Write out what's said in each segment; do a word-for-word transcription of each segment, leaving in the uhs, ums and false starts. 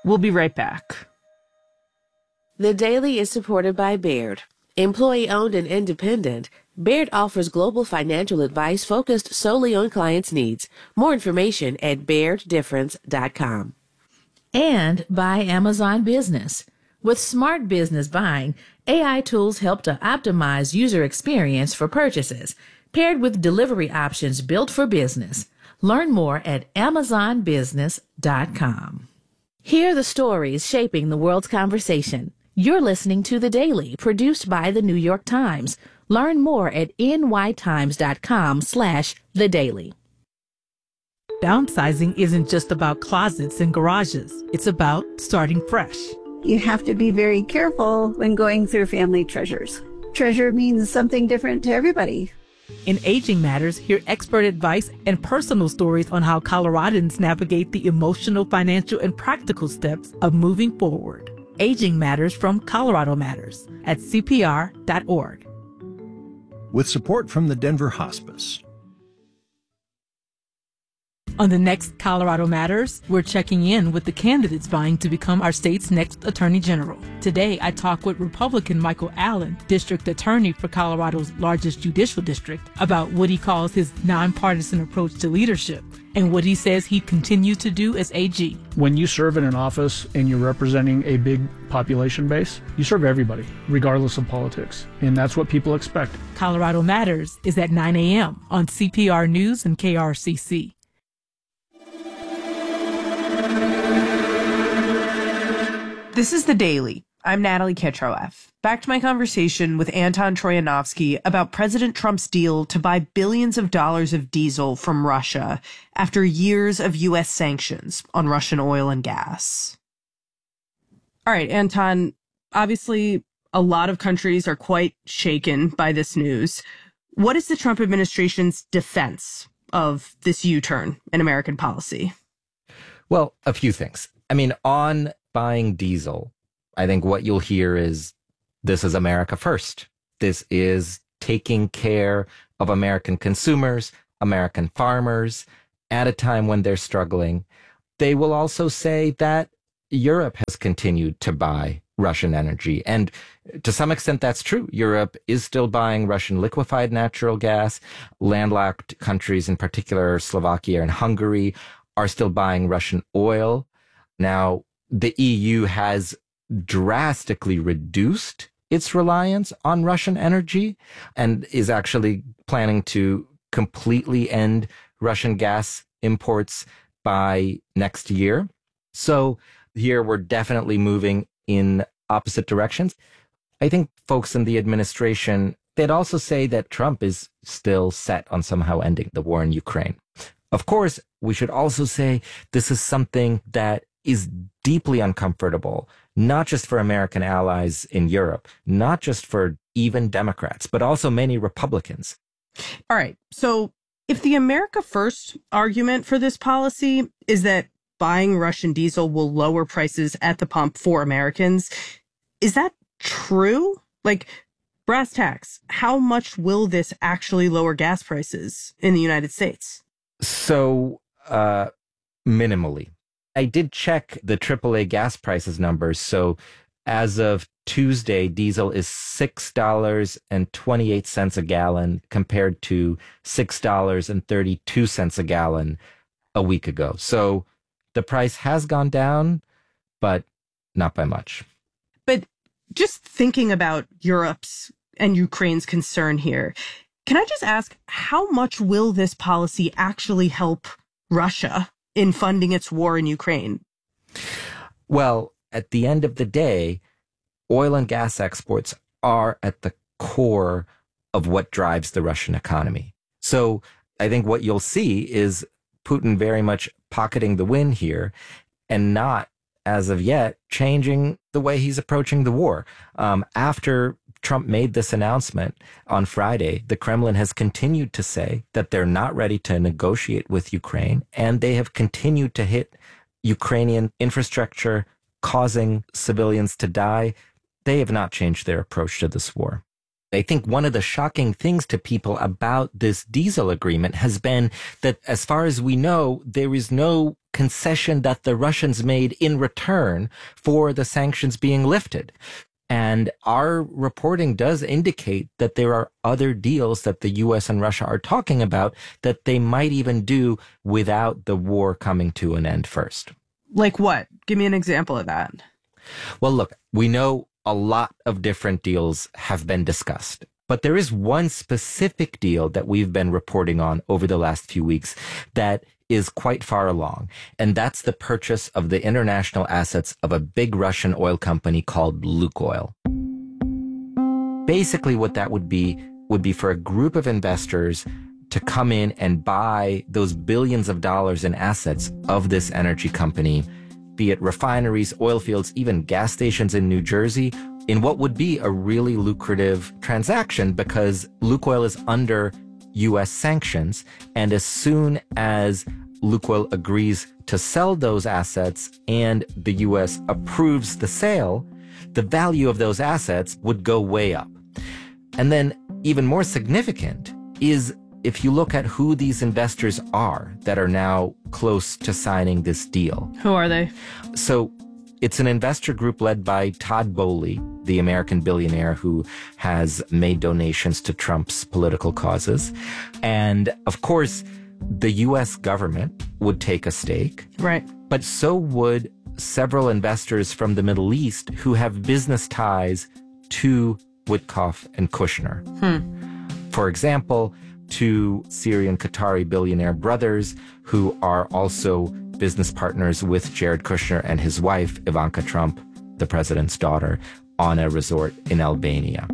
We'll be right back. The Daily is supported by Baird. Employee-owned and independent, Baird offers global financial advice focused solely on clients' needs. More information at baird difference dot com. And by Amazon Business. With smart business buying, A I tools help to optimize user experience for purchases, paired with delivery options built for business. Learn more at amazon business dot com. Hear the stories shaping the world's conversation. You're listening to The Daily, produced by The New York Times. Learn more at n y times dot com slash the daily. Downsizing isn't just about closets and garages. It's about starting fresh. You have to be very careful when going through family treasures. Treasure means something different to everybody. In Aging Matters, hear expert advice and personal stories on how Coloradans navigate the emotional, financial, and practical steps of moving forward. Aging Matters from Colorado Matters at C P R dot org. With support from the Denver Hospice. On the next Colorado Matters, we're checking in with the candidates vying to become our state's next Attorney General. Today, I talk with Republican Michael Allen, District Attorney for Colorado's largest judicial district, about what he calls his nonpartisan approach to leadership and what he says he continues to do as A G. When you serve in an office and you're representing a big population base, you serve everybody, regardless of politics. And that's what people expect. Colorado Matters is at nine a.m. on C P R News and K R C C. This is The Daily. I'm Natalie Kitroeff. Back to my conversation with Anton Troyanovsky about President Trump's deal to buy billions of dollars of diesel from Russia after years of U S sanctions on Russian oil and gas. All right, Anton, obviously a lot of countries are quite shaken by this news. What is the Trump administration's defense of this U-turn in American policy? Well, a few things. I mean, on buying diesel, I think what you'll hear is this is America first. This is taking care of American consumers, American farmers at a time when they're struggling. They will also say that Europe has continued to buy Russian energy. And to some extent, that's true. Europe is still buying Russian liquefied natural gas. Landlocked countries, in particular Slovakia and Hungary, are still buying Russian oil. Now, the E U has drastically reduced its reliance on Russian energy and is actually planning to completely end Russian gas imports by next year. So here we're definitely moving in opposite directions. I think folks in the administration, they'd also say that Trump is still set on somehow ending the war in Ukraine. Of course, we should also say this is something that is deeply uncomfortable, not just for American allies in Europe, not just for even Democrats, but also many Republicans. All right. So if the America First argument for this policy is that buying Russian diesel will lower prices at the pump for Americans, is that true? Like, brass tacks, how much will this actually lower gas prices in the United States? So, uh, minimally. I did check the triple A gas prices numbers. So as of Tuesday, diesel is six dollars and twenty-eight cents a gallon compared to six dollars and thirty-two cents a gallon a week ago. So the price has gone down, but not by much. But just thinking about Europe's and Ukraine's concern here, can I just ask, how much will this policy actually help Russia in funding its war in Ukraine? Well, at the end of the day, oil and gas exports are at the core of what drives the Russian economy. So I think what you'll see is Putin very much pocketing the win here and not, as of yet, changing the way he's approaching the war. Um, after Trump made this announcement on Friday, the Kremlin has continued to say that they're not ready to negotiate with Ukraine, and they have continued to hit Ukrainian infrastructure, causing civilians to die. They have not changed their approach to this war. I think one of the shocking things to people about this diesel agreement has been that, as far as we know, there is no concession that the Russians made in return for the sanctions being lifted. And our reporting does indicate that there are other deals that the U S and Russia are talking about that they might even do without the war coming to an end first. Like what? Give me an example of that. Well, look, we know a lot of different deals have been discussed, but there is one specific deal that we've been reporting on over the last few weeks that is quite far along, and that's the purchase of the international assets of a big Russian oil company called Lukoil. Basically, what that would be would be for a group of investors to come in and buy those billions of dollars in assets of this energy company, be it refineries, oil fields, even gas stations in New Jersey, in what would be a really lucrative transaction because Lukoil is under U S sanctions. And as soon as Lukoil agrees to sell those assets and the U S approves the sale, the value of those assets would go way up. And then even more significant is if you look at who these investors are that are now close to signing this deal. Who are they? So it's an investor group led by Todd Boehly, the American billionaire who has made donations to Trump's political causes. And of course, the U S government would take a stake. Right. But so would several investors from the Middle East who have business ties to Witkoff and Kushner. Hmm. For example, two Syrian Qatari billionaire brothers who are also business partners with Jared Kushner and his wife, Ivanka Trump, the president's daughter, on a resort in Albania.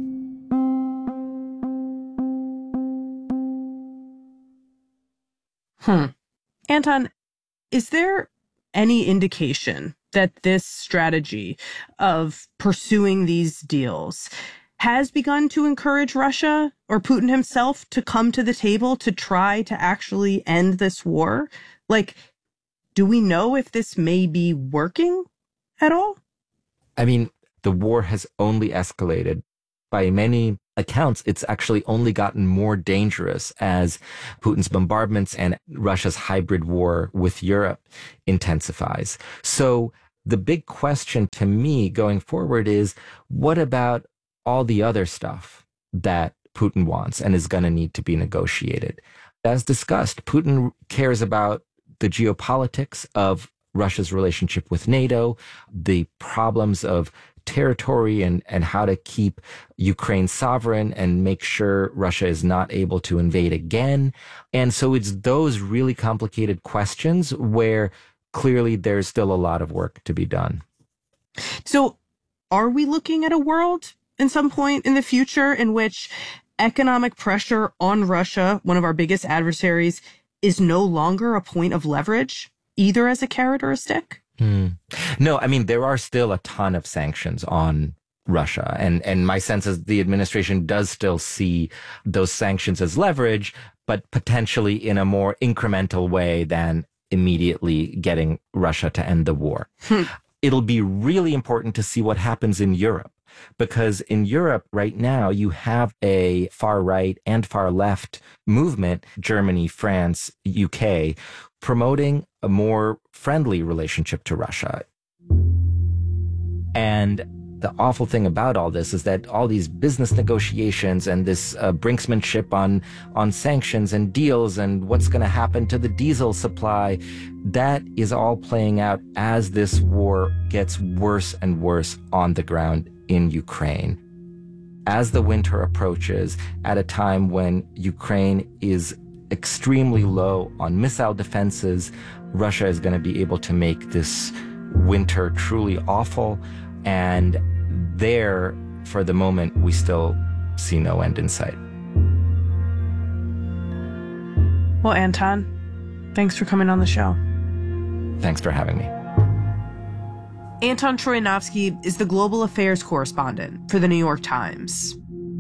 Hmm. Anton, is there any indication that this strategy of pursuing these deals has begun to encourage Russia or Putin himself to come to the table to try to actually end this war? Like, do we know if this may be working at all? I mean, the war has only escalated. By many accounts, it's actually only gotten more dangerous as Putin's bombardments and Russia's hybrid war with Europe intensifies. So the big question to me going forward is, what about all the other stuff that Putin wants and is going to need to be negotiated? As discussed, Putin cares about the geopolitics of Russia's relationship with NATO, the problems of territory and, and how to keep Ukraine sovereign and make sure Russia is not able to invade again. And so it's those really complicated questions where clearly there's still a lot of work to be done. So are we looking at a world in some point in the future in which economic pressure on Russia, one of our biggest adversaries, is no longer a point of leverage, either as a carrot or a stick? Hmm. No, I mean, there are still a ton of sanctions on Russia. And, and my sense is the administration does still see those sanctions as leverage, but potentially in a more incremental way than immediately getting Russia to end the war. Hmm. It'll be really important to see what happens in Europe, because in Europe right now you have a far right and far left movement, Germany, France, U K, promoting a more friendly relationship to Russia. And the awful thing about all this is that all these business negotiations and this uh, brinksmanship on, on sanctions and deals and what's going to happen to the diesel supply, that is all playing out as this war gets worse and worse on the ground in Ukraine. As the winter approaches, at a time when Ukraine is extremely low on missile defenses, Russia is going to be able to make this winter truly awful. And there, for the moment, we still see no end in sight. Well, Anton, thanks for coming on the show. Thanks for having me. Anton Troianovsky is the global affairs correspondent for the New York Times.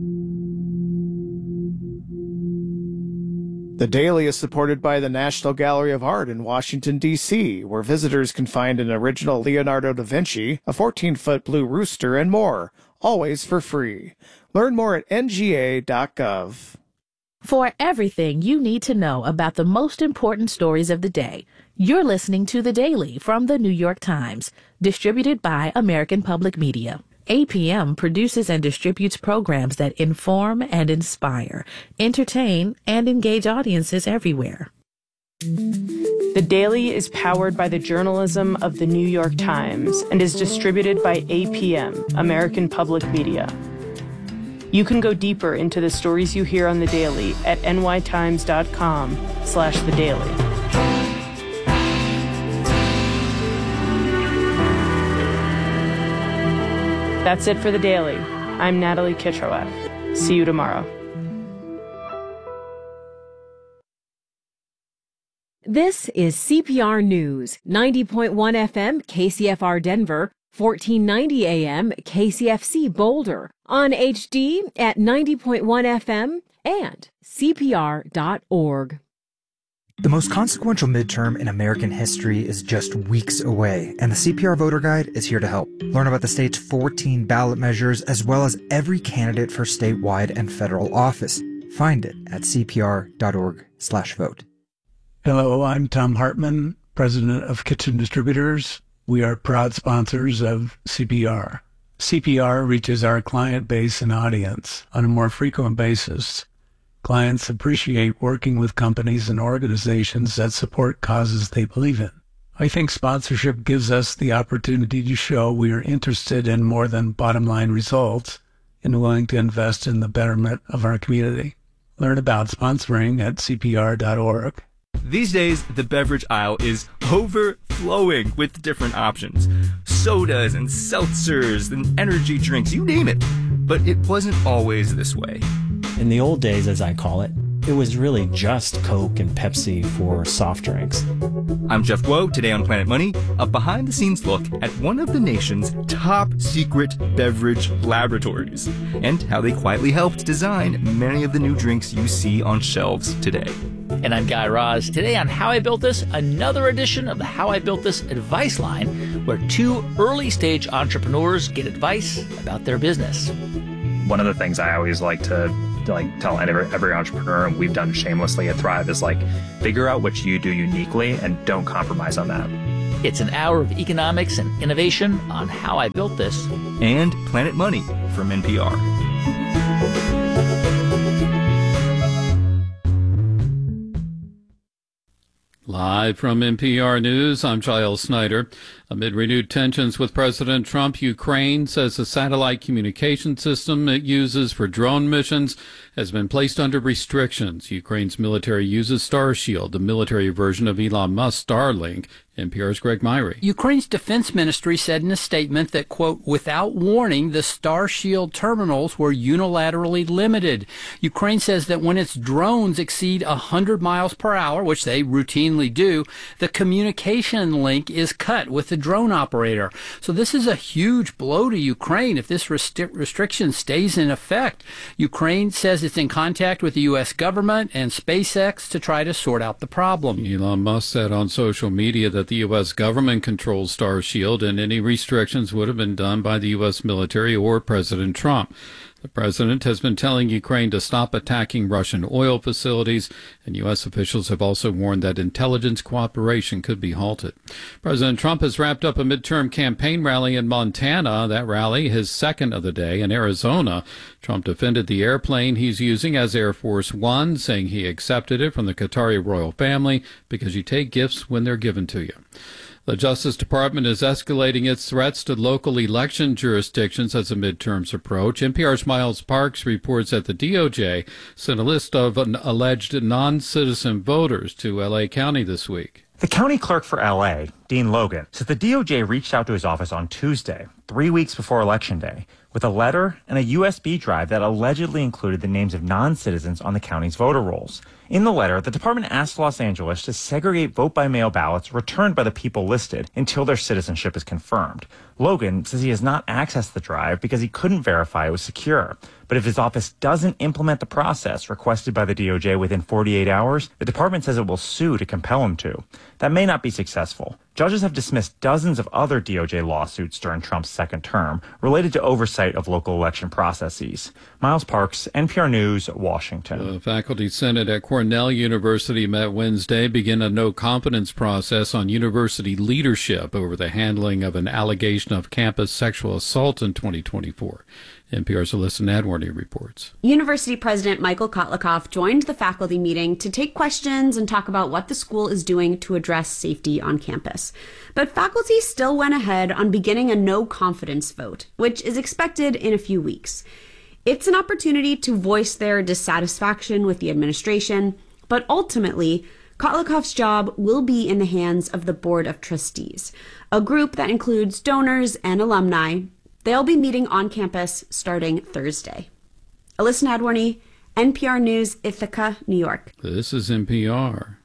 The Daily is supported by the National Gallery of Art in Washington, D C, where visitors can find an original Leonardo da Vinci, a fourteen-foot blue rooster, and more, always for free. Learn more at N G A dot gov. For everything you need to know about the most important stories of the day, You're listening to The Daily from The New York Times, distributed by American Public Media. A P M produces and distributes programs that inform and inspire, entertain, and engage audiences everywhere. The Daily is powered by the journalism of The New York Times and is distributed by A P M, American Public Media. You can go deeper into the stories you hear on The Daily at nytimes.com slash The Daily. That's it for The Daily. I'm Natalie Kitroeff. See you tomorrow. This is C P R News, ninety point one F M K C F R Denver, fourteen ninety A M K C F C Boulder, on H D at ninety point one F M and C P R dot org. The most consequential midterm in American history is just weeks away, and the C P R Voter Guide is here to help. Learn about the state's fourteen ballot measures, as well as every candidate for statewide and federal office. Find it at C P R dot org slash vote. Hello, I'm Tom Hartman, president of Kitchen Distributors. We are proud sponsors of C P R. C P R reaches our client base and audience on a more frequent basis. Clients appreciate working with companies and organizations that support causes they believe in. I think sponsorship gives us the opportunity to show we are interested in more than bottom-line results and willing to invest in the betterment of our community. Learn about sponsoring at C P R dot org. These days, the beverage aisle is overflowing with different options. Sodas and seltzers and energy drinks, you name it. But it wasn't always this way. In the old days, as I call it, it was really just Coke and Pepsi for soft drinks. I'm Jeff Guo. Today on Planet Money, a behind-the-scenes look at one of the nation's top secret beverage laboratories and how they quietly helped design many of the new drinks you see on shelves today. And I'm Guy Raz. Today on How I Built This, another edition of the How I Built This advice line, where two early-stage entrepreneurs get advice about their business. One of the things I always like to, to like tell every, every entrepreneur, and we've done shamelessly at Thrive, is like figure out what you do uniquely and don't compromise on that. It's an hour of economics and innovation on How I Built This. And Planet Money from N P R. Live from N P R News, I'm Giles Snyder. Amid renewed tensions with President Trump, Ukraine says the satellite communication system it uses for drone missions has been placed under restrictions. Ukraine's military uses Starshield, the military version of Elon Musk's Starlink. N P R's Greg Myrie. Ukraine's defense ministry said in a statement that, quote, without warning, the Starshield terminals were unilaterally limited. Ukraine says that when its drones exceed one hundred miles per hour, which they routinely do, the communication link is cut with the drone operator. So this is a huge blow to Ukraine if this resti- restriction stays in effect. Ukraine says it's in contact with the U S government and SpaceX to try to sort out the problem. Elon Musk said on social media that the U S government controls Starshield and any restrictions would have been done by the U S military or President Trump. The president has been telling Ukraine to stop attacking Russian oil facilities, and U S officials have also warned that intelligence cooperation could be halted. President Trump has wrapped up a midterm campaign rally in Montana. That rally, his second of the day. In Arizona, Trump defended the airplane he's using as Air Force One, saying he accepted it from the Qatari royal family because you take gifts when they're given to you. The Justice Department is escalating its threats to local election jurisdictions as the midterms approach. N P R's Miles Parks reports that the D O J sent a list of alleged non-citizen voters to L A County this week. The county clerk for L A, Dean Logan, says the D O J reached out to his office on Tuesday, three weeks before Election Day, with a letter and a U S B drive that allegedly included the names of non-citizens on the county's voter rolls. In the letter, the department asked Los Angeles to segregate vote-by-mail ballots returned by the people listed until their citizenship is confirmed. Logan says he has not accessed the drive because he couldn't verify it was secure. But if his office doesn't implement the process requested by the D O J within forty-eight hours, the department says it will sue to compel him to. That may not be successful. Judges have dismissed dozens of other D O J lawsuits during Trump's second term related to oversight of local election processes. Miles Parks, N P R News, Washington. The Faculty Senate at Cornell University met Wednesday, begin a no-confidence process on university leadership over the handling of an allegation of campus sexual assault in twenty twenty-four. N P R's Alyssa Nadworny reports. University President Michael Kotlikoff joined the faculty meeting to take questions and talk about what the school is doing to address safety on campus. But faculty still went ahead on beginning a no-confidence vote, which is expected in a few weeks. It's an opportunity to voice their dissatisfaction with the administration, but ultimately, Kotlikoff's job will be in the hands of the Board of Trustees, a group that includes donors and alumni. They'll be meeting on campus starting Thursday. Alyssa Nadworny, N P R News, Ithaca, New York. This is N P R.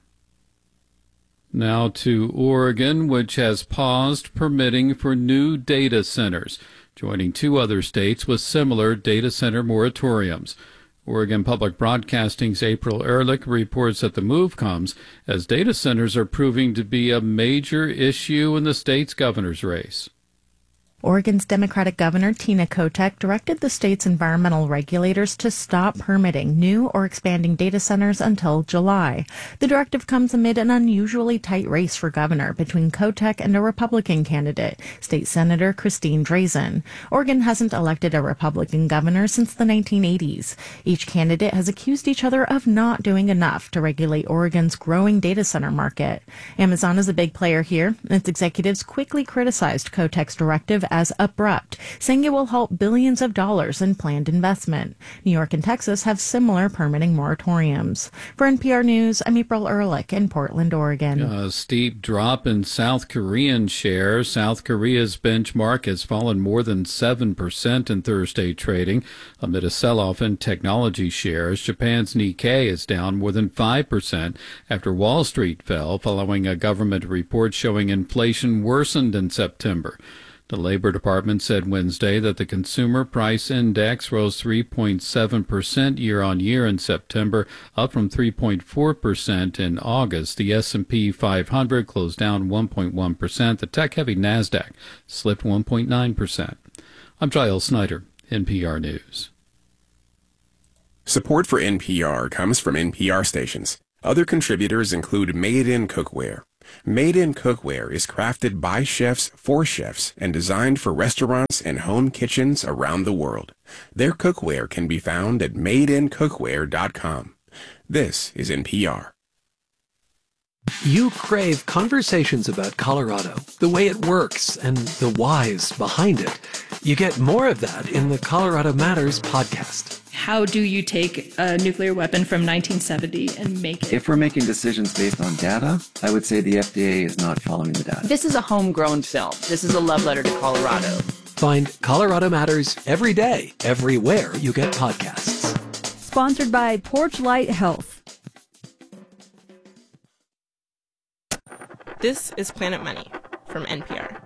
Now to Oregon, which has paused permitting for new data centers, joining two other states with similar data center moratoriums. Oregon Public Broadcasting's April Ehrlich reports that the move comes as data centers are proving to be a major issue in the state's governor's race. Oregon's Democratic Governor Tina Kotek directed the state's environmental regulators to stop permitting new or expanding data centers until July. The directive comes amid an unusually tight race for governor between Kotek and a Republican candidate, State Senator Christine Drazan. Oregon hasn't elected a Republican governor since the nineteen eighties. Each candidate has accused each other of not doing enough to regulate Oregon's growing data center market. Amazon is a big player here, and its executives quickly criticized Kotek's directive as abrupt, saying it will halt billions of dollars in planned investment. New York and Texas have similar permitting moratoriums. For N P R News, I'm April Ehrlich in Portland, Oregon. A steep drop in South Korean shares. South Korea's benchmark has fallen more than seven percent in Thursday trading amid a sell-off in technology shares. Japan's Nikkei is down more than five percent after Wall Street fell following a government report showing inflation worsened in September. The Labor Department said Wednesday that the Consumer Price Index rose three point seven percent year-on-year in September, up from three point four percent in August. The S and P five hundred closed down one point one percent. The tech-heavy NASDAQ slipped one point nine percent. I'm Giles Snyder, N P R News. Support for N P R comes from N P R stations. Other contributors include Made In Cookware. Made In Cookware is crafted by chefs for chefs and designed for restaurants and home kitchens around the world. Their cookware can be found at made in cookware dot com. This is N P R. You crave conversations about Colorado, the way it works, and the whys behind it. You get more of that in the Colorado Matters podcast. How do you take a nuclear weapon from nineteen seventy and make it? If we're making decisions based on data, I would say the F D A is not following the data. This is a homegrown film. This is a love letter to Colorado. Find Colorado Matters every day, everywhere you get podcasts. Sponsored by Porchlight Health. This is Planet Money from N P R.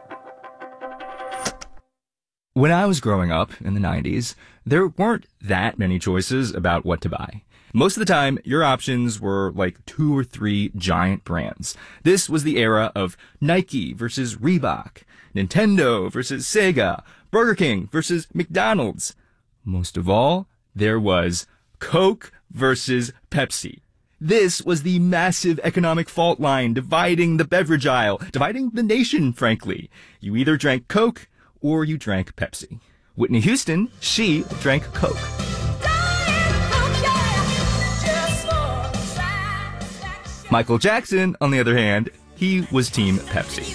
When I was growing up in the nineties, there weren't that many choices about what to buy. Most of the time, your options were like two or three giant brands. This was the era of Nike versus Reebok, Nintendo versus Sega, Burger King versus McDonald's. Most of all, there was Coke versus Pepsi. This was the massive economic fault line dividing the beverage aisle, dividing the nation, frankly. You either drank Coke or you drank Pepsi. Whitney Houston, she drank Coke. Michael Jackson, on the other hand, he was Team Pepsi.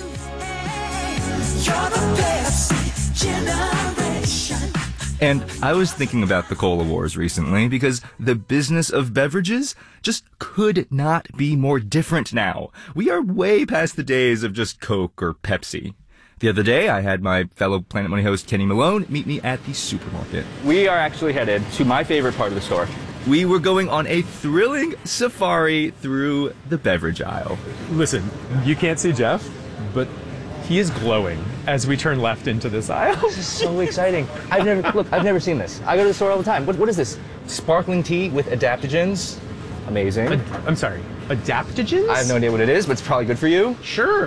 And I was thinking about the Cola Wars recently because the business of beverages just could not be more different now. We are way past the days of just Coke or Pepsi. The other day, I had my fellow Planet Money host, Kenny Malone, meet me at the supermarket. We are actually headed to my favorite part of the store. We were going on a thrilling safari through the beverage aisle. Listen, you can't see Jeff, but he is glowing as we turn left into this aisle. This is so exciting. I've never, look, I've never seen this. I go to the store all the time. What, what is this? Sparkling tea with adaptogens. Amazing. Ad- I'm sorry, adaptogens? I have no idea what it is, but it's probably good for you. Sure.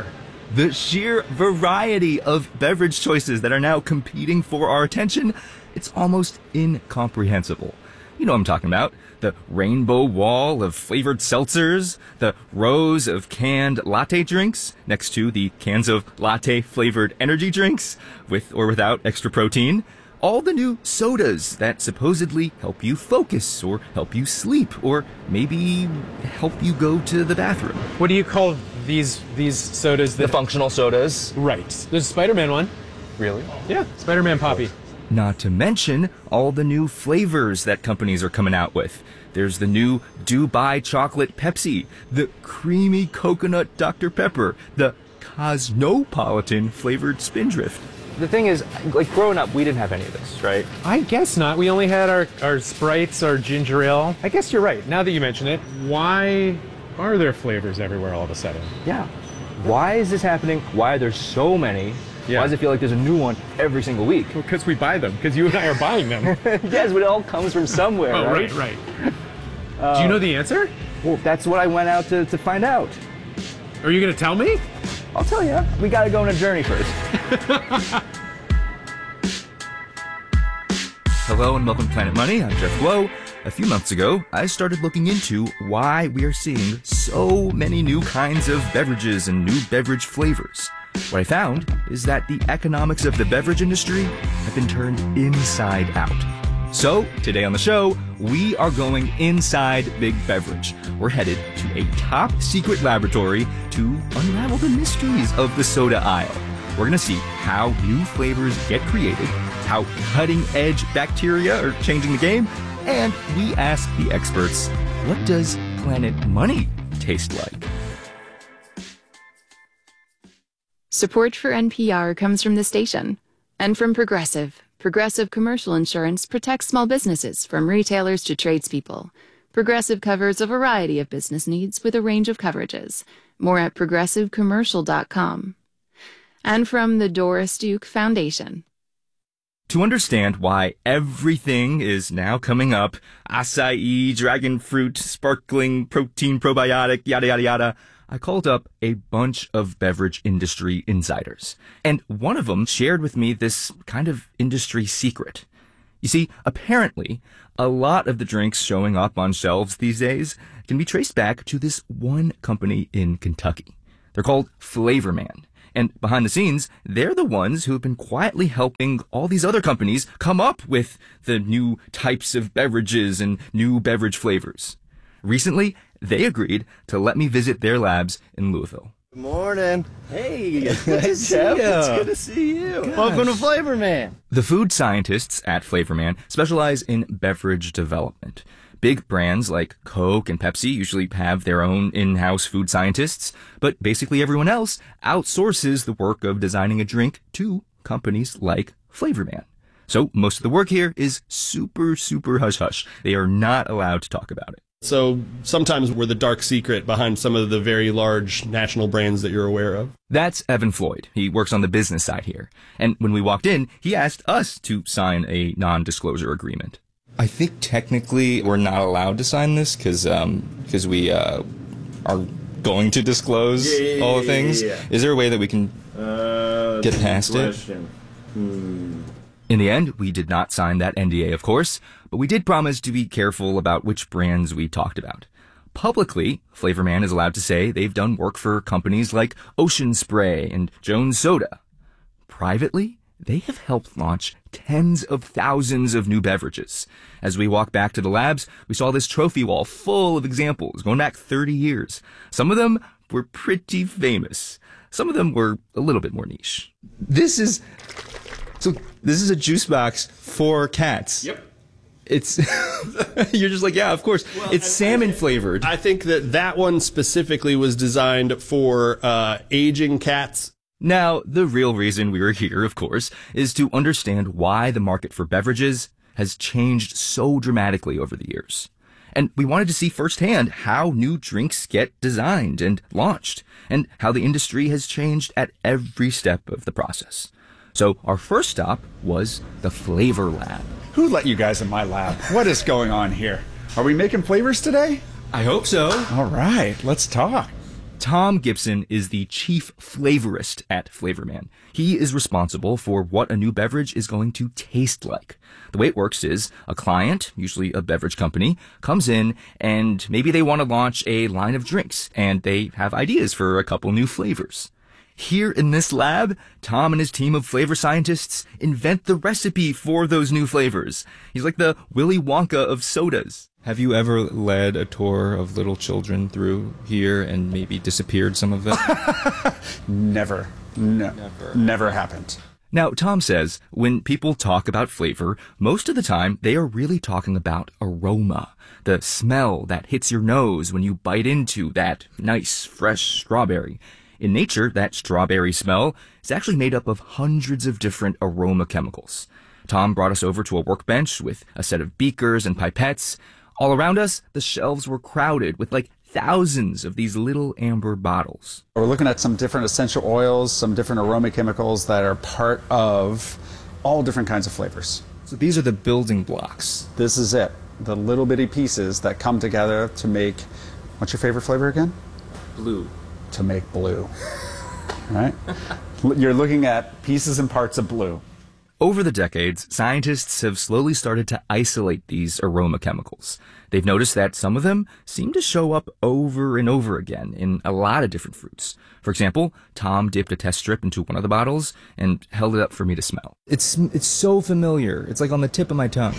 The sheer variety of beverage choices that are now competing for our attention, it's almost incomprehensible. You know what I'm talking about. The rainbow wall of flavored seltzers, the rows of canned latte drinks next to the cans of latte-flavored energy drinks, with or without extra protein. All the new sodas that supposedly help you focus or help you sleep or maybe help you go to the bathroom. What do you call these these sodas? That... The functional sodas. Right. There's a Spider-Man one. Really? Yeah, Spider-Man Poppy. Not to mention all the new flavors that companies are coming out with. There's the new Dubai chocolate Pepsi, the creamy coconut Doctor Pepper, the Cosmopolitan flavored Spindrift. The thing is, like, growing up, we didn't have any of this, right? I guess not. We only had our, our Sprites, our ginger ale. I guess you're right. Now that you mention it, why are there flavors everywhere all of a sudden? Yeah. Why is this happening? Why are there so many? Yeah. Why does it feel like there's a new one every single week? Well, because we buy them. Because you and I are buying them. Yes, but it all comes from somewhere, oh, right? right, right. Uh, Do you know the answer? Well, that's what I went out to, to find out. Are you going to tell me? I'll tell you. We got to go on a journey first. Hello and welcome to Planet Money. I'm Jeff Blow. A few months ago, I started looking into why we are seeing so many new kinds of beverages and new beverage flavors. What I found is that the economics of the beverage industry have been turned inside out. So, today on the show, we are going inside Big Beverage. We're headed to a top secret laboratory to unravel the mysteries of the soda aisle. We're going to see how new flavors get created, how cutting-edge bacteria are changing the game, and we ask the experts, what does Planet Money taste like? Support for N P R comes from the station and from Progressive. Progressive Commercial Insurance protects small businesses from retailers to tradespeople. Progressive covers a variety of business needs with a range of coverages. More at progressive commercial dot com. And from the Doris Duke Foundation. To understand why everything is now coming up, acai, dragon fruit, sparkling protein probiotic, yada, yada, yada, I called up a bunch of beverage industry insiders. And one of them shared with me this kind of industry secret. You see, apparently, a lot of the drinks showing up on shelves these days can be traced back to this one company in Kentucky. They're called Flavor Man. And behind the scenes, they're the ones who have been quietly helping all these other companies come up with the new types of beverages and new beverage flavors. Recently, they agreed to let me visit their labs in Louisville. Good morning. Hey, it's good to see you. It's good to see you. Gosh. Welcome to Flavor Man. The food scientists at Flavor Man specialize in beverage development. Big brands like Coke and Pepsi usually have their own in-house food scientists, but basically everyone else outsources the work of designing a drink to companies like Flavor Man. So most of the work here is super, super hush-hush. They are not allowed to talk about it. So sometimes we're the dark secret behind some of the very large national brands that you're aware of. That's Evan Floyd. He works on the business side here. And when we walked in, he asked us to sign a non-disclosure agreement. I think technically we're not allowed to sign this because um, because we uh, are going to disclose yeah, yeah, all the things. Yeah, yeah. Is there a way that we can uh, get past it? Hmm. In the end, we did not sign that N D A, of course, but we did promise to be careful about which brands we talked about. Publicly, Flavor Man is allowed to say they've done work for companies like Ocean Spray and Jones Soda. Privately, they have helped launch tens of thousands of new beverages. As we walk back to the labs, we saw this trophy wall full of examples going back thirty years. Some of them were pretty famous. Some of them were a little bit more niche. This is... So this is a juice box for cats. Yep. It's, you're just like, yeah, of course. Well, it's salmon flavored. I think that that one specifically was designed for uh, aging cats. Now, the real reason we are here, of course, is to understand why the market for beverages has changed so dramatically over the years. And we wanted to see firsthand how new drinks get designed and launched, and how the industry has changed at every step of the process. So our first stop was the Flavor Lab. Who let you guys in my lab? What is going on here? Are we making flavors today? I hope so. All right, let's talk. Tom Gibson is the chief flavorist at Flavorman. He is responsible for what a new beverage is going to taste like. The way it works is a client, usually a beverage company, comes in and maybe they want to launch a line of drinks and they have ideas for a couple new flavors. Here in this lab, Tom and his team of flavor scientists invent the recipe for those new flavors. He's like the Willy Wonka of sodas. Have you ever led a tour of little children through here and maybe disappeared some of them? Never. No. Never. Never happened. Now, Tom says when people talk about flavor, most of the time they are really talking about aroma, the smell that hits your nose when you bite into that nice, fresh strawberry. In nature, that strawberry smell is actually made up of hundreds of different aroma chemicals. Tom brought us over to a workbench with a set of beakers and pipettes. All around us, the shelves were crowded with like thousands of these little amber bottles. We're looking at some different essential oils, some different aroma chemicals that are part of all different kinds of flavors. So these are the building blocks. This is it. The little bitty pieces that come together to make, what's your favorite flavor again? Blue. To make blue. Right? You're looking at pieces and parts of blue. Over the decades, scientists have slowly started to isolate these aroma chemicals. They've noticed that some of them seem to show up over and over again in a lot of different fruits. For example, Tom dipped a test strip into one of the bottles and held it up for me to smell. It's it's so familiar. It's like on the tip of my tongue.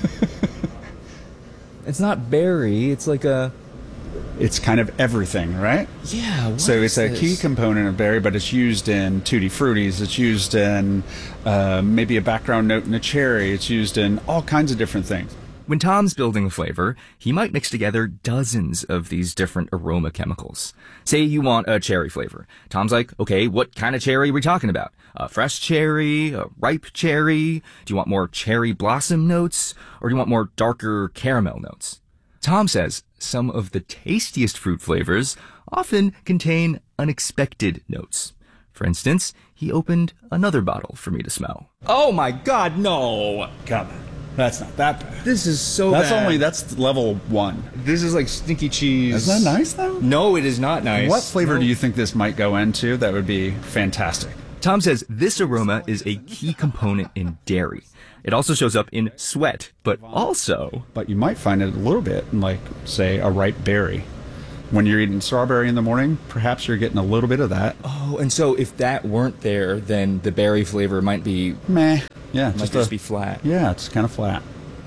It's not berry, it's like a... It's kind of everything, right? Yeah. What so it's is a this? key component of berry, but it's used in Tutti Fruttis. It's used in uh, maybe a background note in a cherry. It's used in all kinds of different things. When Tom's building a flavor, he might mix together dozens of these different aroma chemicals. Say you want a cherry flavor. Tom's like, okay, what kind of cherry are we talking about? A fresh cherry? A ripe cherry? Do you want more cherry blossom notes? Or do you want more darker caramel notes? Tom says some of the tastiest fruit flavors often contain unexpected notes. For instance, he opened another bottle for me to smell. Oh my God, no! Come on. That's not that bad. This is so that's bad. That's only, that's level one. This is like stinky cheese. Isn't that nice though? No, it is not nice. What flavor no. do you think this might go into that would be fantastic? Tom says this aroma is a key component in dairy. It also shows up in sweat, but also... But you might find it a little bit in, like, say, a ripe berry. When you're eating strawberry in the morning, perhaps you're getting a little bit of that. Oh, and so if that weren't there, then the berry flavor might be... Meh. Yeah, might just, just a, be flat. Yeah, it's kind of flat.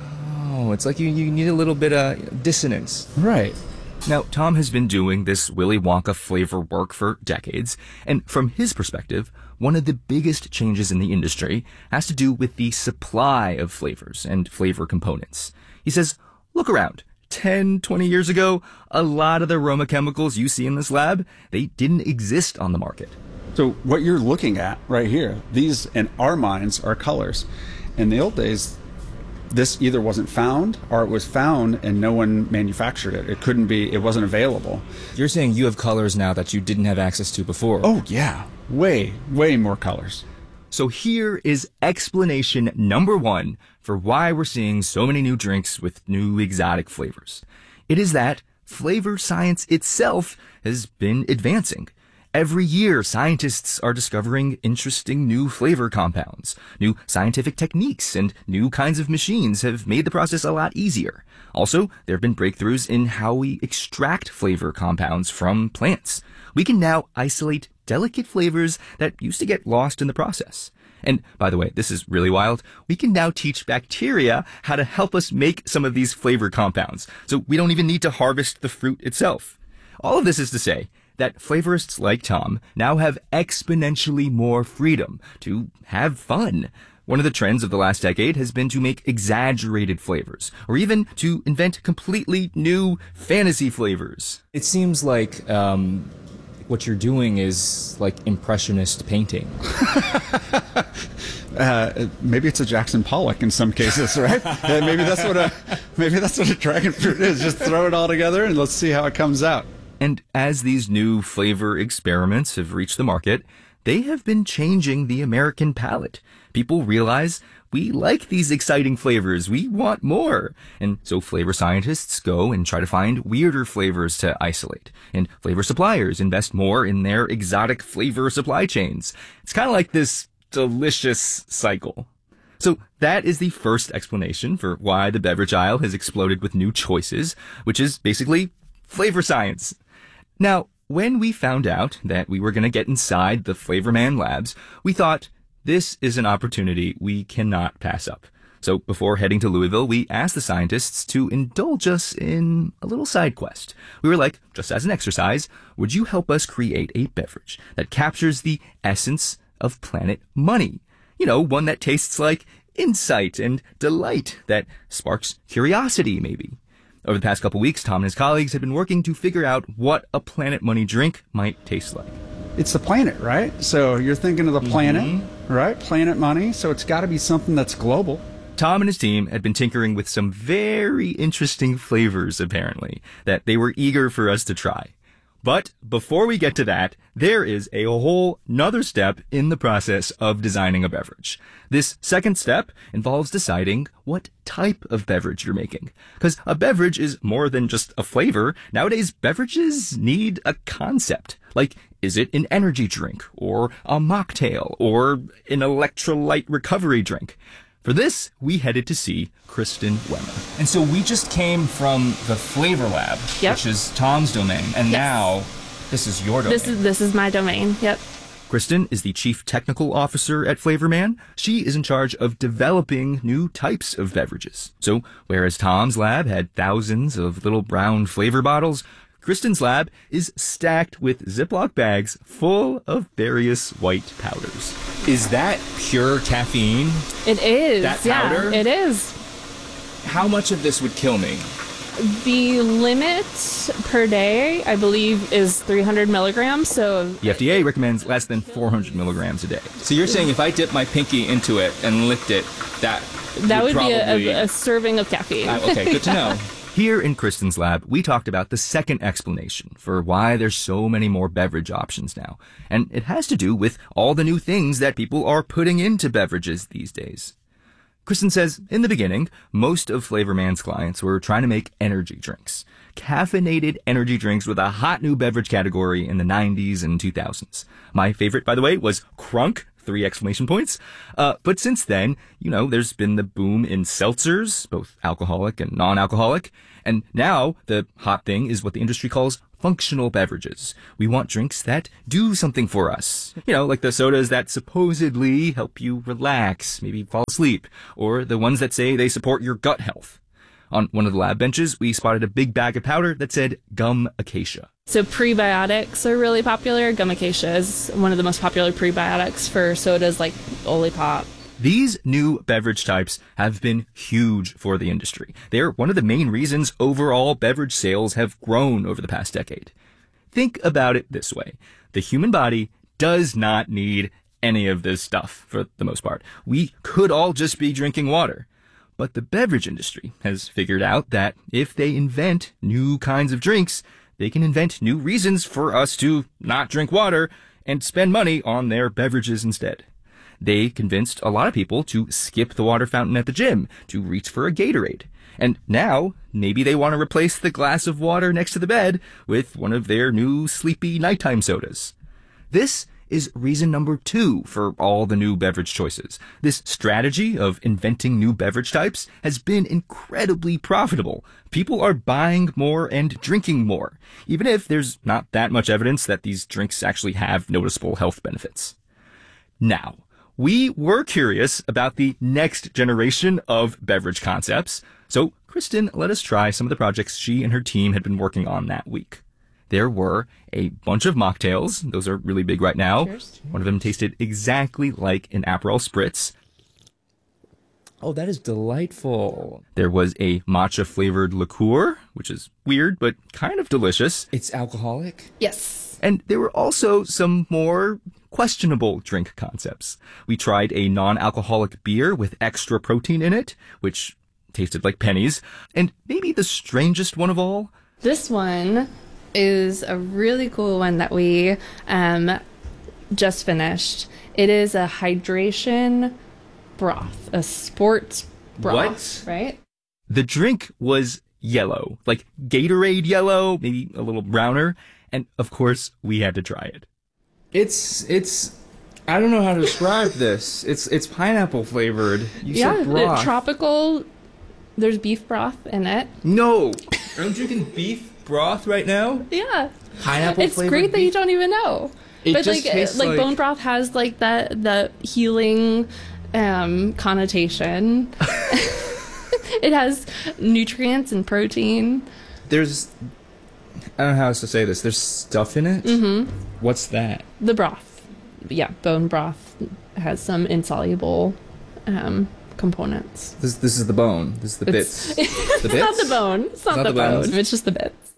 Oh, it's like you, you need a little bit of dissonance. Right. Now, Tom has been doing this Willy Wonka flavor work for decades, and from his perspective, one of the biggest changes in the industry has to do with the supply of flavors and flavor components. He says, look around. ten, twenty years ago, a lot of the aroma chemicals you see in this lab, they didn't exist on the market. So what you're looking at right here, these in our minds are colors. In the old days, this either wasn't found or it was found and no one manufactured it. It couldn't be, it wasn't available. You're saying you have colors now that you didn't have access to before. Oh, yeah. Way, way more colors. So here is explanation number one for why we're seeing so many new drinks with new exotic flavors. It is that flavor science itself has been advancing. Every year, scientists are discovering interesting new flavor compounds. New scientific techniques and new kinds of machines have made the process a lot easier. Also, there have been breakthroughs in how we extract flavor compounds from plants. We can now isolate delicate flavors that used to get lost in the process. And by the way, this is really wild. We can now teach bacteria how to help us make some of these flavor compounds. So we don't even need to harvest the fruit itself. All of this is to say that flavorists like Tom now have exponentially more freedom to have fun. One of the trends of the last decade has been to make exaggerated flavors, or even to invent completely new fantasy flavors. It seems like um, what you're doing is like impressionist painting. Uh, maybe it's a Jackson Pollock in some cases, right? Yeah, maybe that's what a maybe that's what a dragon fruit is. Just throw it all together and let's see how it comes out. And as these new flavor experiments have reached the market, they have been changing the American palate. People realize we like these exciting flavors. We want more. And so flavor scientists go and try to find weirder flavors to isolate. And flavor suppliers invest more in their exotic flavor supply chains. It's kind of like this delicious cycle. So that is the first explanation for why the beverage aisle has exploded with new choices, which is basically flavor science. Now, when we found out that we were going to get inside the Flavor Man labs, we thought, this is an opportunity we cannot pass up. So before heading to Louisville, we asked the scientists to indulge us in a little side quest. We were like, just as an exercise, would you help us create a beverage that captures the essence of Planet Money? You know, one that tastes like insight and delight, that sparks curiosity, maybe. Over the past couple weeks, Tom and his colleagues have been working to figure out what a Planet Money drink might taste like. It's the planet, right? So you're thinking of the planet, Mm-hmm. right? Planet Money. So it's got to be something that's global. Tom and his team had been tinkering with some very interesting flavors, apparently, that they were eager for us to try. But before we get to that, there is a whole nother step in the process of designing a beverage. This second step involves deciding what type of beverage you're making. Because a beverage is more than just a flavor. Nowadays, beverages need a concept. Like, is it an energy drink, or a mocktail, or an electrolyte recovery drink? For this, we headed to see Kristen Wemmer. And so we just came from the Flavor Lab, Yep. which is Tom's domain, and Yes. now this is your domain. This is this is my domain. Yep. Kristen is the Chief Technical Officer at Flavor Man. She is in charge of developing new types of beverages. So whereas Tom's lab had thousands of little brown flavor bottles, Kristen's lab is stacked with Ziploc bags full of various white powders. Is that pure caffeine? It is. That yeah, powder? it is. How much of this would kill me? The limit per day, I believe, is three hundred milligrams. So The F D A recommends less than four hundred milligrams a day. So you're saying if I dip my pinky into it and licked it, that that would, probably... be a, a, a serving of caffeine. Uh, okay, good to Yeah. know. Here in Kristen's lab, we talked about the second explanation for why there's so many more beverage options now. And it has to do with all the new things that people are putting into beverages these days. Kristen says, in the beginning, most of Flavor Man's clients were trying to make energy drinks. Caffeinated energy drinks with a hot new beverage category in the nineties and two thousands. My favorite, by the way, was Crunk. Three exclamation points. Uh, but since then, you know, there's been the boom in seltzers, both alcoholic and non-alcoholic. And now the hot thing is what the industry calls functional beverages. We want drinks that do something for us. You know, like the sodas that supposedly help you relax, maybe fall asleep, or the ones that say they support your gut health. On one of the lab benches, we spotted a big bag of powder that said gum acacia. So prebiotics are really popular. Gum acacia is one of the most popular prebiotics for sodas like Olipop. These new beverage types have been huge for the industry. They're one of the main reasons overall beverage sales have grown over the past decade. Think about it this way. The human body does not need any of this stuff for the most part. We could all just be drinking water. But the beverage industry has figured out that if they invent new kinds of drinks, they can invent new reasons for us to not drink water and spend money on their beverages instead. They convinced a lot of people to skip the water fountain at the gym, to reach for a Gatorade. And now, maybe they want to replace the glass of water next to the bed with one of their new sleepy nighttime sodas. This is reason number two for all the new beverage choices. This strategy of inventing new beverage types has been incredibly profitable. People are buying more and drinking more, even if there's not that much evidence that these drinks actually have noticeable health benefits. Now, we were curious about the next generation of beverage concepts, so Kristen let us try some of the projects she and her team had been working on that week. There were a bunch of mocktails. Those are really big right now. Cheers. One of them tasted exactly like an Aperol Spritz. Oh, that is delightful. There was a matcha-flavored liqueur, which is weird, but kind of delicious. It's alcoholic? Yes. And there were also some more questionable drink concepts. We tried a non-alcoholic beer with extra protein in it, which tasted like pennies. And maybe the strangest one of all? This one is a really cool one that we um, just finished. It is a hydration broth, a sports broth, What? right? The drink was yellow, like Gatorade yellow, maybe a little browner. And of course, we had to try it. It's, it's, I don't know how to describe this. It's, it's pineapple flavored. You yeah, said broth. the tropical. There's beef broth in it. No, I'm drinking beef broth right now. Yeah, Pineapple it's flavored great that you beef? don't even know. It but just like, tastes like like- bone broth has like that the healing um, connotation. It has nutrients and protein. There's, I don't know how else to say this. There's stuff in it. Mm-hmm. What's that? The broth, yeah, bone broth has some insoluble um, components. This, this is the bone. This is the It's- bits. it's The bits? not the bone. It's not, not the, the bones? bone. It's just the bits.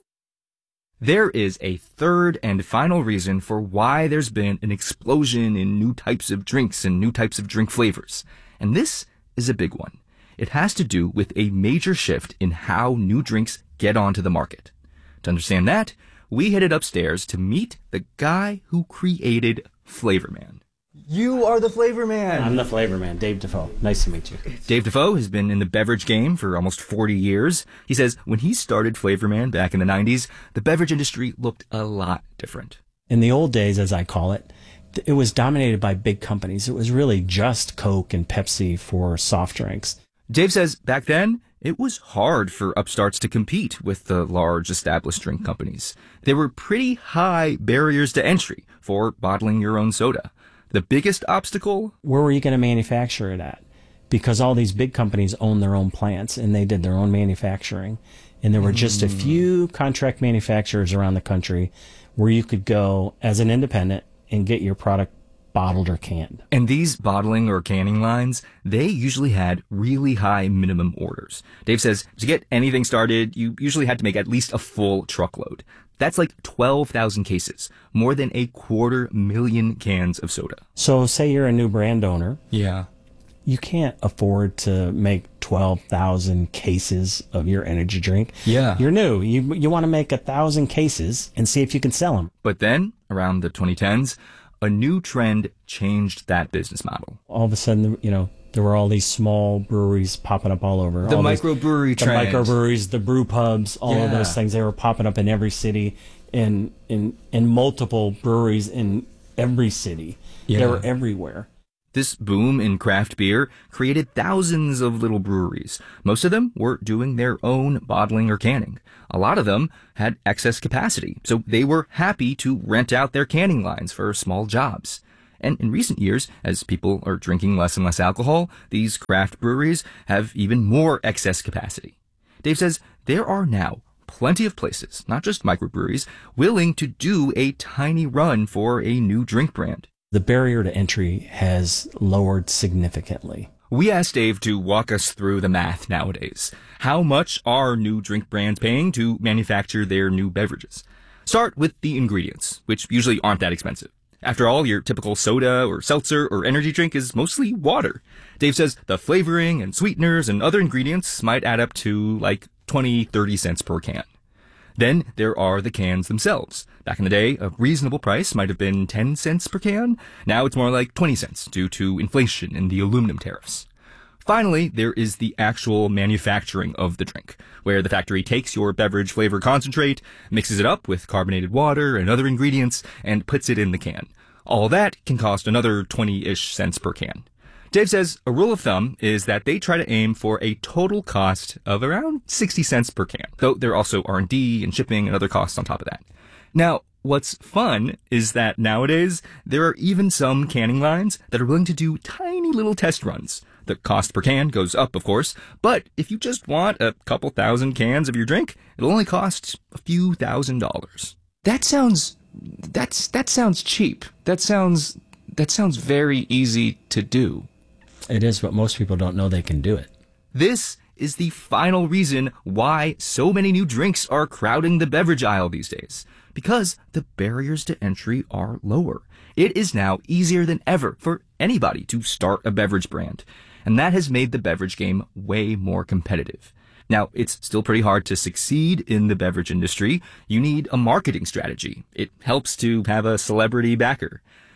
There is a third and final reason for why there's been an explosion in new types of drinks and new types of drink flavors. And this is a big one. It has to do with a major shift in how new drinks get onto the market. To understand that, we headed upstairs to meet the guy who created Flavor Man. You are the Flavor Man. I'm the Flavor Man, Dave Defoe. Nice to meet you. Dave Defoe has been in the beverage game for almost forty years. He says when he started Flavor Man back in the nineties, the beverage industry looked a lot different. In the old days, as I call it, th- it was dominated by big companies. It was really just Coke and Pepsi for soft drinks. Dave says back then, it was hard for upstarts to compete with the large established drink companies. There were pretty high barriers to entry for bottling your own soda. The biggest obstacle? Where were you going to manufacture it at? Because all these big companies own their own plants and they did their own manufacturing. And there were just a few contract manufacturers around the country where you could go as an independent and get your product bottled or canned. And these bottling or canning lines, they usually had really high minimum orders. Dave says to get anything started, you usually had to make at least a full truckload. That's like twelve thousand cases, more than a quarter million cans of soda. So say you're a new brand owner. Yeah. You can't afford to make twelve thousand cases of your energy drink. Yeah. You're new. You, you want to make a thousand cases and see if you can sell them. But then, around the twenty tens, a new trend changed that business model. All of a sudden, you know, there were all these small breweries popping up all over. The all these- microbrewery the trend. microbreweries, the brew pubs, all of Yeah. those things. They were popping up in every city, in in in multiple breweries in every city. Yeah. They were everywhere. This boom in craft beer created thousands of little breweries. Most of them were doing their own bottling or canning. A lot of them had excess capacity, so they were happy to rent out their canning lines for small jobs. And in recent years, as people are drinking less and less alcohol, these craft breweries have even more excess capacity. Dave says there are now plenty of places, not just microbreweries, willing to do a tiny run for a new drink brand. The barrier to entry has lowered significantly. We asked Dave to walk us through the math nowadays. How much are new drink brands paying to manufacture their new beverages? Start with the ingredients, which usually aren't that expensive. After all, your typical soda or seltzer or energy drink is mostly water. Dave says the flavoring and sweeteners and other ingredients might add up to like twenty, thirty cents per can. Then there are the cans themselves. Back in the day, a reasonable price might have been ten cents per can. Now it's more like twenty cents due to inflation and the aluminum tariffs. Finally, there is the actual manufacturing of the drink, where the factory takes your beverage flavor concentrate, mixes it up with carbonated water and other ingredients, and puts it in the can. All that can cost another twenty-ish cents per can. Dave says a rule of thumb is that they try to aim for a total cost of around sixty cents per can, though there are also R and D and shipping and other costs on top of that. Now, what's fun is that nowadays there are even some canning lines that are willing to do tiny little test runs. The cost per can goes up, of course, but if you just want a couple thousand cans of your drink, it'll only cost a few thousand dollars. That sounds, that's, that sounds cheap. That sounds, that sounds very easy to do. It is, but most people don't know they can do it. This is the final reason why so many new drinks are crowding the beverage aisle these days. Because the barriers to entry are lower. It is now easier than ever for anybody to start a beverage brand. And that has made the beverage game way more competitive. Now, it's still pretty hard to succeed in the beverage industry. You need a marketing strategy. It helps to have a celebrity backer.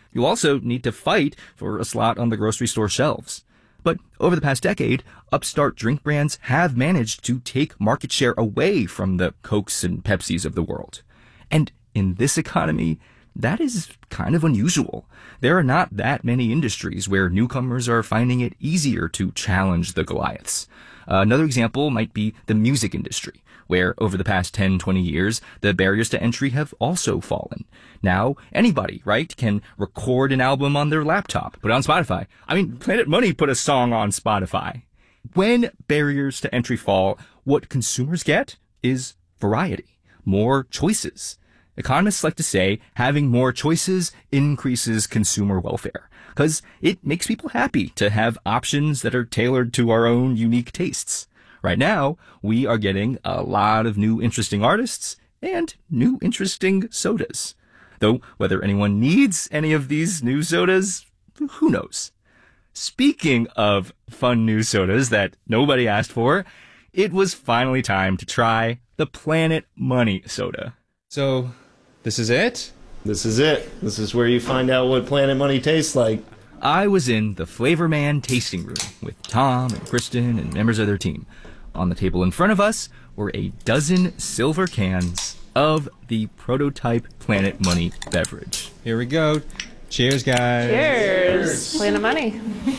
You also need to fight for a slot on the grocery store shelves. But over the past decade, upstart drink brands have managed to take market share away from the Cokes and Pepsis of the world. And in this economy, that is kind of unusual. There are not that many industries where newcomers are finding it easier to challenge the Goliaths. Uh, another example might be the music industry, where over the past ten, twenty years, the barriers to entry have also fallen. Now, anybody, right, can record an album on their laptop, put it on Spotify. I mean, Planet Money put a song on Spotify. When barriers to entry fall, what consumers get is variety, more choices. Economists like to say having more choices increases consumer welfare, because it makes people happy to have options that are tailored to our own unique tastes. Right now, we are getting a lot of new interesting artists and new interesting sodas. Though whether anyone needs any of these new sodas, who knows? Speaking of fun new sodas that nobody asked for, it was finally time to try the Planet Money soda. So, this is it? This is it. This is where you find out what Planet Money tastes like. I was in the Flavor Man tasting room with Tom and Kristen and members of their team. On the table in front of us were a dozen silver cans of the prototype Planet Money beverage. Here we go. Cheers, guys. Cheers. Planet Money.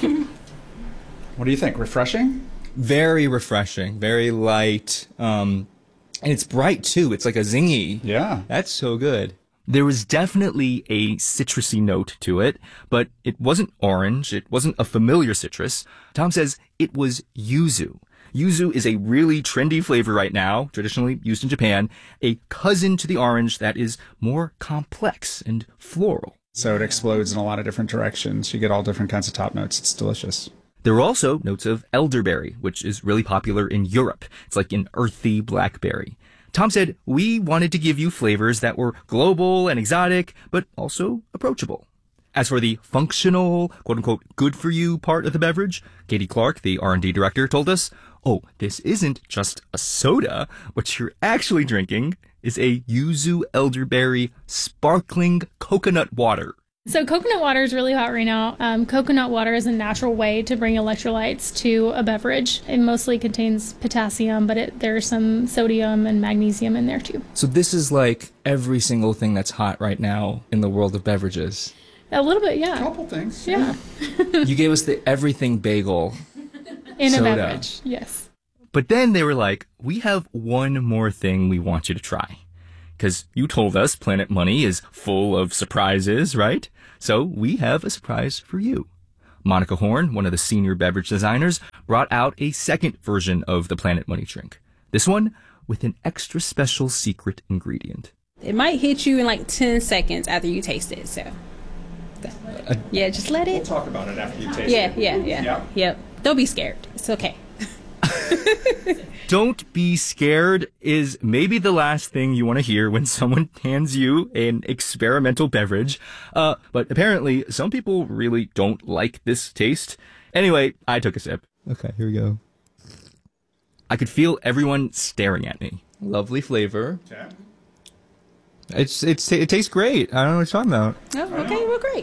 What do you think? Refreshing? Very refreshing. Very light. Um, and it's bright, too. It's like a zingy. Yeah. That's so good. There was definitely a citrusy note to it, but it wasn't orange. It wasn't a familiar citrus. Tom says it was yuzu. Yuzu is a really trendy flavor right now, traditionally used in Japan, a cousin to the orange that is more complex and floral. So it explodes in a lot of different directions. You get all different kinds of top notes. It's delicious. There are also notes of elderberry, which is really popular in Europe. It's like an earthy blackberry. Tom said, we wanted to give you flavors that were global and exotic, but also approachable. As for the functional, quote-unquote, good-for-you part of the beverage, Katie Clark, the R and D director, told us, oh, this isn't just a soda. What you're actually drinking is a yuzu elderberry sparkling coconut water. So coconut water is really hot right now. Um, coconut water is a natural way to bring electrolytes to a beverage. It mostly contains potassium, but it, there's some sodium and magnesium in there too. So this is like every single thing that's hot right now in the world of beverages. A little bit, yeah. A couple things. Yeah. You gave us the everything bagel in soda. a beverage, yes. But then they were like, we have one more thing we want you to try. Because you told us Planet Money is full of surprises, right? So we have a surprise for you. Monica Horn, one of the senior beverage designers, brought out a second version of the Planet Money drink. This one with an extra special secret ingredient. It might hit you in like ten seconds after you taste it, so. Uh, yeah, just let it. We'll talk about it after you taste yeah, it. Yeah, yeah, yeah. Yeah. Yep. Don't be scared. It's okay. Don't be scared is maybe the last thing you want to hear when someone hands you an experimental beverage. Uh, but apparently some people really don't like this taste. Anyway, I took a sip. Okay, here we go. I could feel everyone staring at me. Lovely flavor. Okay. It's it's it tastes great. I don't know what you're talking about. Oh, okay, well, great.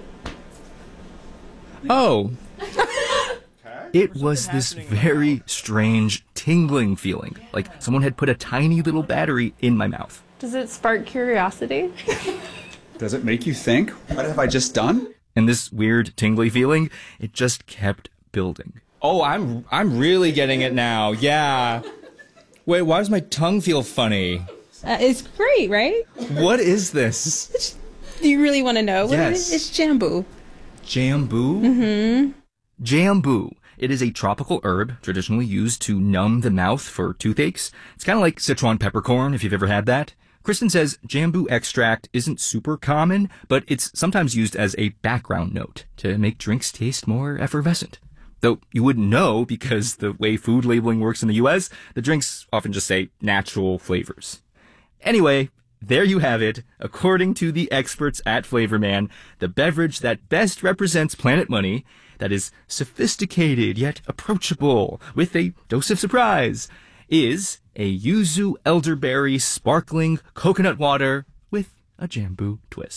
Oh. It was this very strange tingling feeling, like someone had put a tiny little battery in my mouth. Does it spark curiosity? Does it make you think? What have I just done? And this weird tingly feeling, it just kept building. Oh, I'm I'm really getting it now. Yeah. Wait, why does my tongue feel funny? Uh, it's great, right? What is this? Do you really want to know? What Yes. it is? It's jambu. Jambu? Mm-hmm. Jambu. It is a tropical herb traditionally used to numb the mouth for toothaches. It's kind of like Sichuan peppercorn, if you've ever had that. Kristen says jambu extract isn't super common, but it's sometimes used as a background note to make drinks taste more effervescent. Though you wouldn't know because the way food labeling works in the U S, the drinks often just say natural flavors. Anyway, there you have it. According to the experts at Flavor Man, the beverage that best represents Planet Money, that is sophisticated yet approachable with a dose of surprise, is a yuzu elderberry sparkling coconut water with a jambu twist.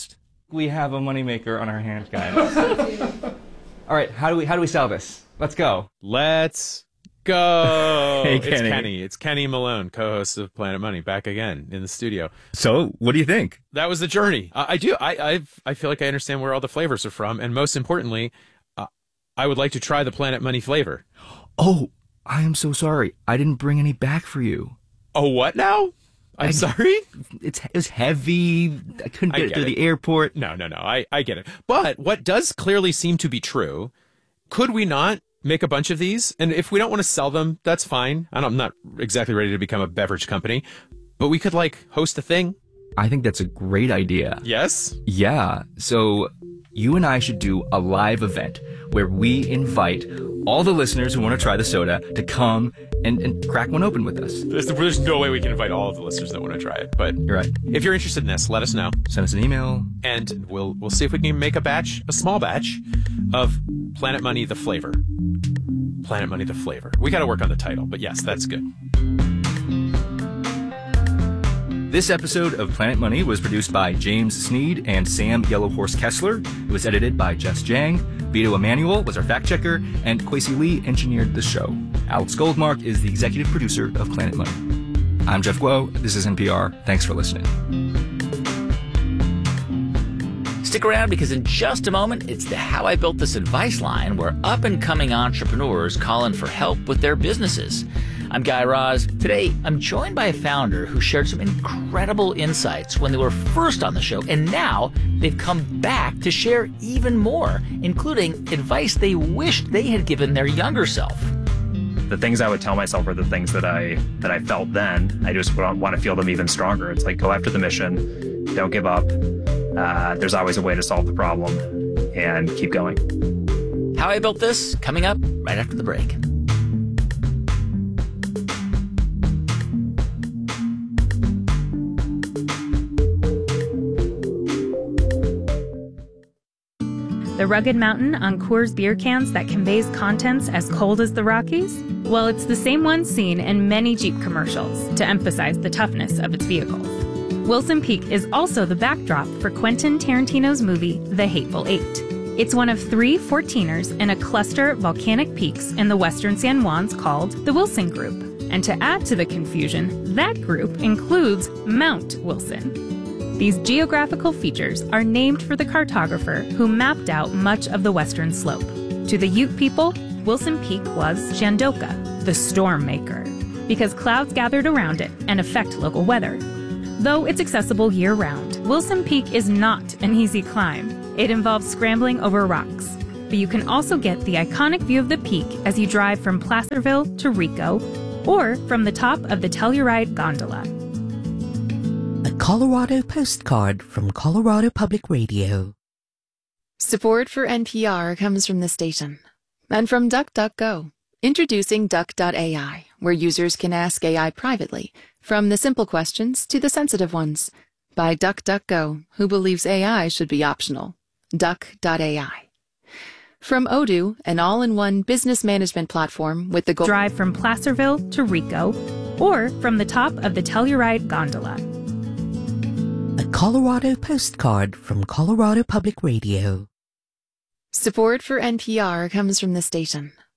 We have a moneymaker on our hands, guys. All right, how do we how do we sell this? Let's go. Let's go. Hey, It's Kenny. Kenny. It's Kenny Malone, co-host of Planet Money, back again in the studio. So, what do you think? That was the journey. I, I do. I I've, I feel like I understand where all the flavors are from, and most importantly, uh, I would like to try the Planet Money flavor. Oh, I am so sorry. I didn't bring any back for you. Oh, what now? I'm I- sorry. It's it was heavy. I couldn't I get it get to it. the airport. No, no, no. I, I get it. But what does clearly seem to be true, could we not make a bunch of these? And if we don't want to sell them, that's fine. I don't- I'm not exactly ready to become a beverage company, but we could like host a thing. I think that's a great idea. Yes? Yeah. So you and I should do a live event where we invite all the listeners who want to try the soda to come and, and crack one open with us. There's, there's no way we can invite all of the listeners that want to try it, but You're right. if you're interested in this, let us know. Send us an email. And we'll we'll see if we can make a batch, a small batch, of Planet Money the flavor. Planet Money the flavor. We got to work on the title, but yes, that's good. This episode of Planet Money was produced by James Sneed and Sam Yellowhorse Kessler. It was edited by Jess Jang. Vito Emanuel was our fact checker, and Kwesi Lee engineered the show. Alex Goldmark is the executive producer of Planet Money. I'm Jeff Guo. This is N P R. Thanks for listening. Stick around because in just a moment, it's the How I Built This advice line where up-and-coming entrepreneurs call in for help with their businesses. I'm Guy Raz. Today, I'm joined by a founder who shared some incredible insights when they were first on the show, and now they've come back to share even more, including advice they wished they had given their younger self. The things I would tell myself are the things that I that I felt then. I just want to feel them even stronger. It's like, go after the mission, don't give up. Uh, there's always a way to solve the problem, and keep going. How I Built This, coming up right after the break. The rugged mountain on Coors beer cans that conveys contents as cold as the Rockies? Well, it's the same one seen in many Jeep commercials to emphasize the toughness of its vehicles. Wilson Peak is also the backdrop for Quentin Tarantino's movie, The Hateful Eight. It's one of three fourteeners in a cluster of volcanic peaks in the western San Juans called the Wilson Group. And to add to the confusion, that group includes Mount Wilson. These geographical features are named for the cartographer who mapped out much of the western slope. To the Ute people, Wilson Peak was Shandoka, the storm maker, because clouds gathered around it and affect local weather. Though it's accessible year-round, Wilson Peak is not an easy climb. It involves scrambling over rocks. But you can also get the iconic view of the peak as you drive from Placerville to Rico, or from the top of the Telluride Gondola. A Colorado postcard from Colorado Public Radio. Support for N P R comes from the station and from DuckDuckGo. Introducing Duck dot A I, where users can ask A I privately, from the simple questions to the sensitive ones. By DuckDuckGo, who believes A I should be optional. Duck dot A I. From Odoo, an all-in-one business management platform with the goal drive from Placerville to Rico, or from the top of the Telluride Gondola. A Colorado postcard from Colorado Public Radio. Support for N P R comes from the station